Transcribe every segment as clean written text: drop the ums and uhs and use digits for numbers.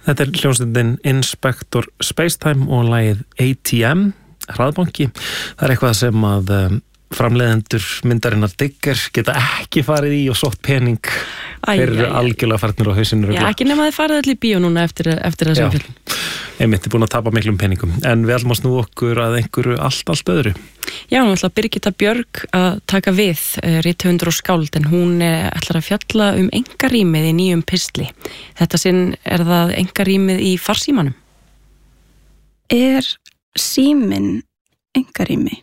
Þetta hljómsveitin Inspector Spacetime og lagið ATM, hraðbanki. Það eitthvað sem að framleiðendur myndarinnar Digger geta ekki farið í og sótt pening. Þeir eru algjörlega farnir á hausinn. Já, ekki nema þið farið allir í bíó núna eftir þessum film. Einmitt, búin að tapa miklum peningum. En við ætlum að snúa okkur að einhverju allt öðru. Já, hún ætla Birgitta Björg að taka við rithöfundur og skáld, en hún ætlar að fjalla engarýmið í nýjum pistli. Þetta sinn það engarýmið í farsímanum. Er síminn engarými?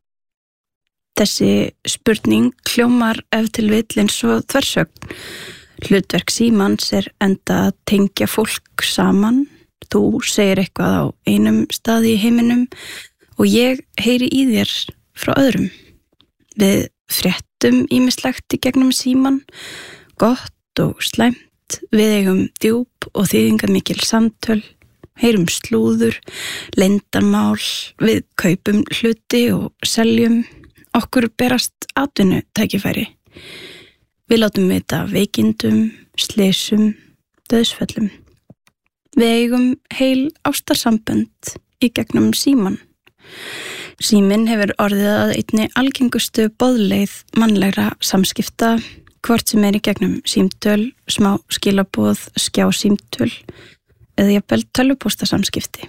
Þessi spurning hljómar ef til vill eins og þversögn. Hlutverk símans enda að tengja fólk saman. Þú segir eitthvað á einum staði í heiminum og ég heyri í þér frá öðrum. Við fréttum ýmislegt í gegnum síman, gott og slæmt. Við eigum djúp og þýðingarmikil samtöl, heyrum slúður, leyndarmál, við kaupum hluti og seljum. Okkur berast atvinnutækifæri. Við látum vita veikindum, slysum, dauðsföllum. Við eigum heil ástarsambönd í gegnum síman. Síminn hefur orðið að einni algengustu boðleið mannlegra samskipta, hvort sem í gegnum símtöl, smá skilaboð, skjásímtöl eða jafnvel tölvupóstasamskipti.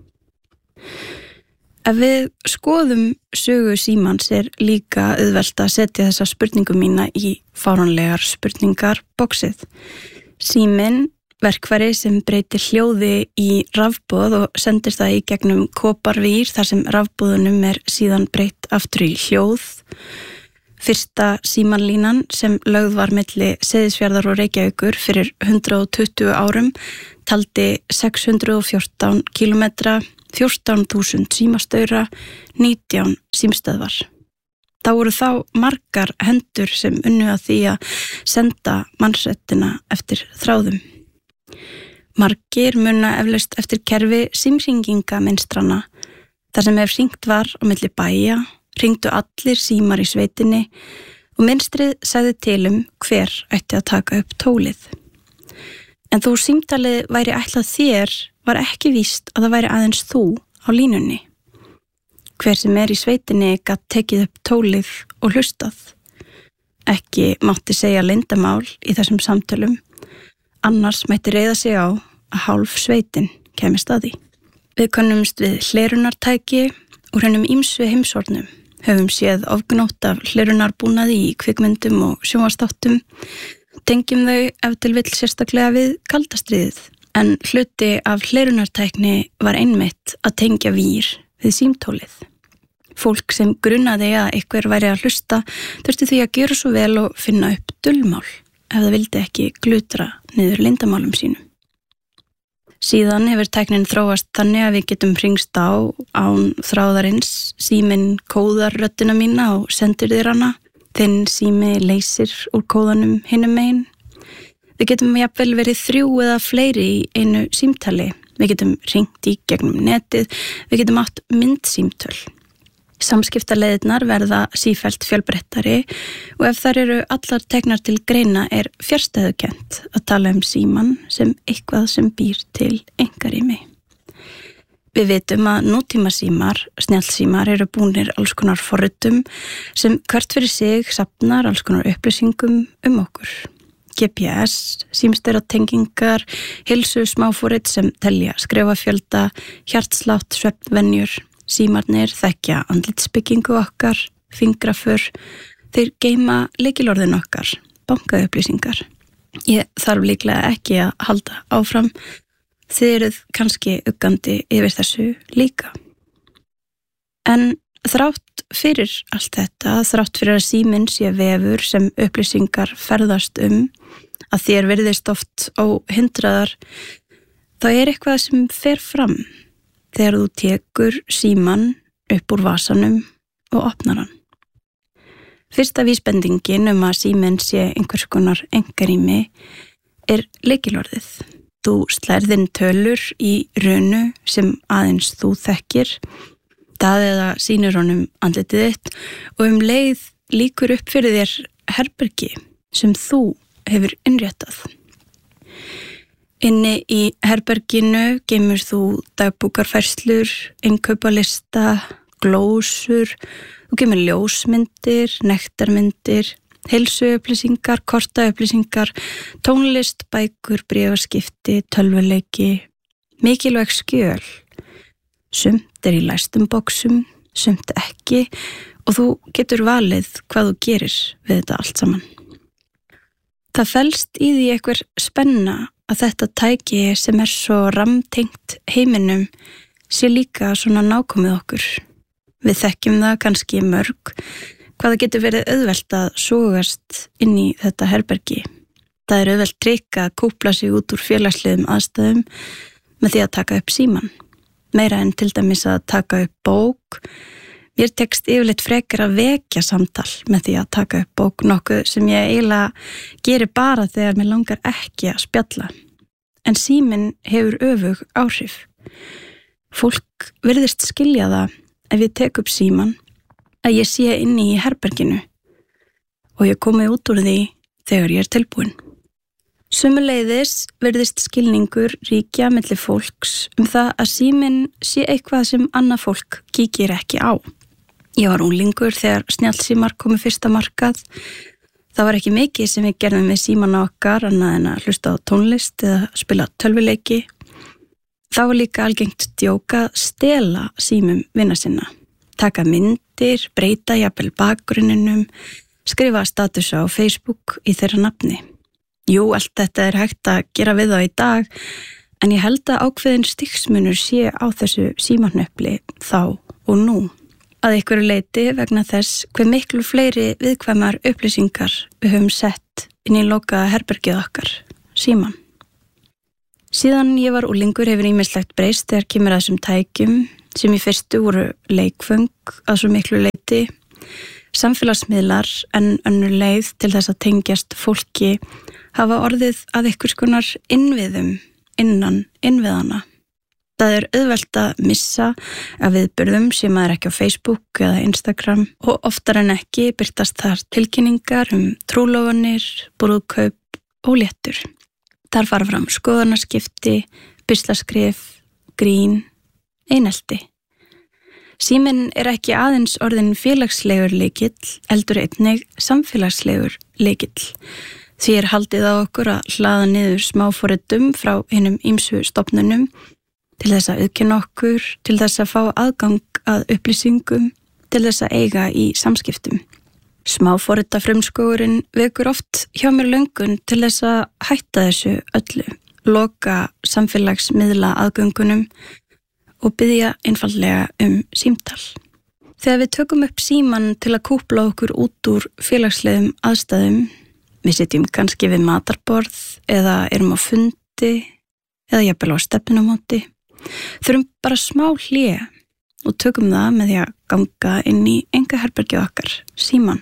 Ef við skoðum sögu símans líka auðvelt að setja þessa spurningu mína í fáránlegar spurningar boxið. Síminn, verkfæri sem breytir hljóði í rafboð og sendir það í gegnum koparvír þar sem rafboðunum síðan breytt aftur í hljóð. Fyrsta símanlínan sem lögð var milli Seyðisfjarðar og Reykjavíkur fyrir 120 árum taldi 614 kilometra, 14.000 símastaura, 19 símstöðvar. Það voru þá margar hendur sem unnu að því að senda mannsrættina eftir þráðum. Margir muna eflaust eftir kerfi símhringingaminstrana, þar sem ef hringt var á milli bæja, hringdu allir símar í sveitinni og minstrið sagði til hver ætti að taka upp tólið. En þó símtalið væri ætlað þér, var ekki víst að það væri aðeins þú á línunni. Hver sem í sveitinni gat tekið upp tólið og hlustað. Ekki mátti segja leyndarmál í þessum samtölum, annars mætti reiða sig á að hálf sveitin kemist að því. Við könnumst við hlerunartæki úr hennum ýmsu heimshornum, höfum séð ofgnótt af hlerunarbúnaði í kvikmyndum og sjónvarpsþáttum, tengjum þau ef til vill sérstaklega við kaldastríðið, en hluti af hlerunartækni var einmitt að tengja vír við símtólið. Fólk sem grunaði að einhver væri að hlusta þurfti því að gera svo vel og finna upp dulmál ef það vildi ekki glutra niður leyndarmálum sínum. Síðan hefur tæknin þróast þannig að við getum hringst án þráðarins, síminn kóðar röddina mína og sendir þér hana. Þinn sími leysir úr kóðanum hinum megin. Við getum jafnvel verið 3 eða fleiri í einu símtali. Við getum hringt í gegnum netið, við getum átt myndsímtöl. Samskiptaleiðirnar verða sífellt fjölbreyttari og ef þær eru allar teknar til greina fjarstæðukennt að tala síman sem eitthvað sem býr til engarými. Við vitum að nútíma símar, snjallsímar eru búnir alls konar forritum sem hvert fyrir sig safnar alls konar upplýsingum okkur. GPS, símsteratengingar, heilsu smáforrit sem telja skrefafjölda, hjartslátt, svefnvenjur, símarnir þekkja andlitsbyggingu okkar, fingraför, þeir geyma lykilorðin okkar, bankaupplýsingar. Ég þarf líklega ekki að halda áfram. Þið eruð kannski uggandi yfir þessu líka. En þrátt fyrir allt þetta, þrátt fyrir að síminn sé vefur sem upplýsingar ferðast að þér virðist oft óhindraðar, þá eitthvað sem fer fram þegar þú tekur símann upp úr vasanum og opnar hann. Fyrsta vísbendingin að síminn sé einhvers konar engarými lykilorðið. Þú slærð inn tölur í runu sem aðeins þú þekkir, það eða sýnir honum andlitið þitt og leið líkur upp fyrir þér herbergi sem þú hefur innréttað. Inni í herberginu geymir þú dagbúkarfærslur, innkaupalista, glósur, þú geymir ljósmyndir, nektarmyndir, heilsuupplýsingar, kortaupplýsingar, tónlist, bækur, bréfaskipti, tölvuleiki, mikilvæg skjöl. Sumt í læstum boxum, sumt ekki og þú getur valið hvað þú gerir við þetta allt saman. Það felst í því einhver spenna að þetta tæki sem svo ramtengt heiminum sé líka svona nákomið okkur. Við þekkjum það kannski mörg, hvað það getur verið auðvelt að sogast inn í þetta herbergi. Það auðvelt trikk að kúpla sig út úr félagslegum aðstæðum með því að taka upp síman. Meira en til dæmis að taka upp bók. Mér tekst yfirleitt frekar að vekja samtal með því að taka upp bók, nokkuð sem ég eiginlega geri bara þegar mér langar ekki að spjalla. En síminn hefur öfug áhrif. Fólk virðist skilja það ef ég tek upp síman að ég sé inni í herberginu og ég komi út úr því þegar ég tilbúin. Sömuleiðis virðist skilningur ríkja milli fólks það að síminn sé eitthvað sem annað fólk kíkir ekki á. Ég var unglingur þegar snjallsímar komu fyrsta markað. Það var ekki mikið sem við gerðum við símana okkar annað en að hlusta á tónlist eða spila tölvuleiki. Það var líka algengt djók að stela símum vina sinna. Taka myndir, breyta jafnvel bakgrunninum, skrifa status á Facebook í þeirra nafni. Jú, allt þetta hægt að gera við þá í dag, en ég held að ákveðin stigsmunur sé á þessu símanöfli þá og nú. Að einhverju leyti vegna þess hve miklu fleiri viðkvæmar upplýsingar við höfum sett inn í lokaða herbergið okkar, síman. Síðan ég var unglingur hefur ýmislegt breyst þegar kemur að þessum tækjum sem í fyrstu voru leikföng að svo miklu leyti, samfélagsmiðlar en önnur leið til þess að tengjast fólki hafa orðið að einhvers konar innviðum innan innviðana. Það auðvelt að missa af viðburðum sem maður ekki á Facebook eða Instagram og oftar en ekki birtast þar tilkynningar trúlofanir, brúðkaup og léttur. Þar fara fram skoðanaskipti, beislaskrif, grín, einelti. Síminn ekki aðeins orðin félagslegur lykill, heldur einnig samfélagslegur lykill. Því haldið á okkur að hlaða niður smáforritum frá hinum ýmsu stofnunum til þess að auðkenna okkur, til þess að fá aðgang að upplýsingum, til þess að eiga í samskiptum. Smáforrita frumskógurinn vekur oft hjá mér löngun til þess að hætta þessu öllu, loka samfélagsmiðla aðgöngunum og biðja einfaldlega símtal. Þegar við tökum upp síman til að kúpla okkur út úr félagslegum aðstæðum, við sitjum kannski við matarborð eða erum á fundi eða jafnvel á stefnumóti, þurfum bara smá hlé og tökum það með því að ganga inn í einkaherbergið okkar, síman.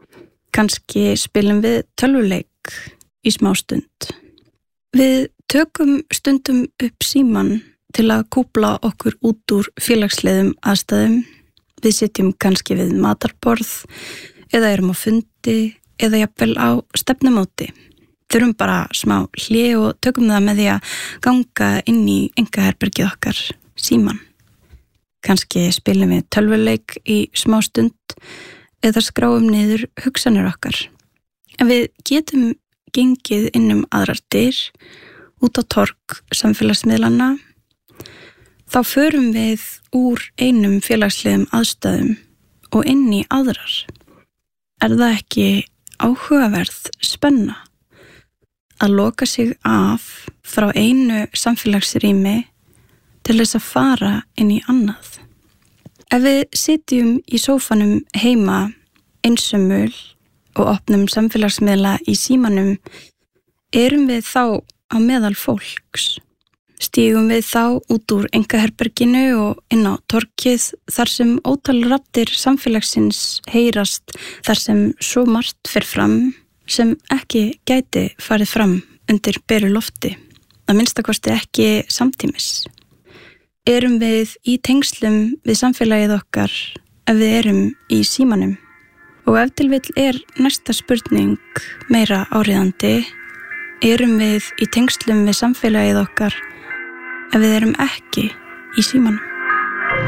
Kannski spilum við tölvuleik í smá stund. Við tökum stundum upp síman til að kúpla okkur út úr félagslegum aðstæðum. Við sitjum kannski við matarborð eða erum á fundi eða jafnvel á stefnumóti. Þurfum bara smá hlé og tökum það með því að ganga inn í einkaherbergið okkar, síman. Kannski spilum við tölvuleik í smá stund eða skráum niður hugsanir okkar. En við getum gengið inn aðrar dyr, út á torg samfélagsmiðlana. Þá förum við úr einum félagslegum aðstæðum og inn í aðrar. Það ekki áhugaverð spenna? Að loka sig af frá einu samfélagsrými til þess að fara inn í annað. Ef við sitjum í sófanum heima einsömmul og opnum samfélagsmiðla í símanum, erum við þá á meðal fólks. Stígum við þá út úr einkaherberginu og inn á torkið þar sem ótal raddir samfélagsins heyrast, þar sem svo margt fer fram sem ekki gæti farið fram undir beru lofti, að minnstakosti ekki samtímis. Erum við í tengslum við samfélagið okkar ef við erum í símanum? Og ef til vill næsta spurning meira áríðandi, erum við í tengslum við samfélagið okkar ef við erum ekki í símanum?